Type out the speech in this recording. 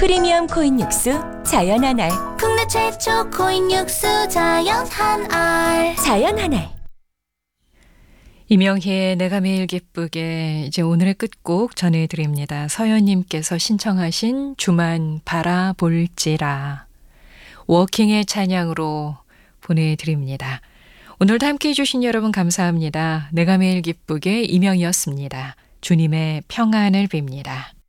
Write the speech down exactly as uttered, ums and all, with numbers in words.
프리미엄 코인 육수 자연 한 알. 국내 최초 코인 육수 자연 한알. 자연 한 알. 이명희의 내가 매일 기쁘게 이제 오늘의 끝곡 전해드립니다. 서연님께서 신청하신 주만 바라볼지라 워킹의 찬양으로 보내드립니다. 오늘도 함께해 주신 여러분 감사합니다. 내가 매일 기쁘게 이명희였습니다. 주님의 평안을 빕니다.